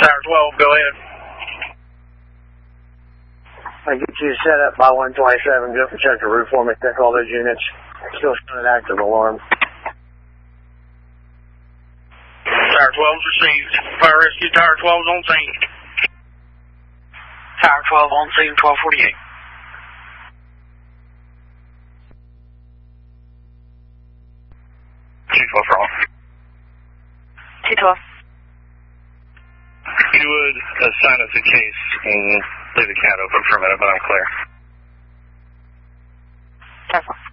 Tower 12, go ahead. I get you set up by 127. Go check the roof for me. Check all those units. Still showing an active alarm. Tower 12's received. Fire rescue Tower 12's on scene. Tower 12 on scene, 1248. T12 for all. T12. You would assign us a case and leave the cat open for a minute, but I'm clear. Careful.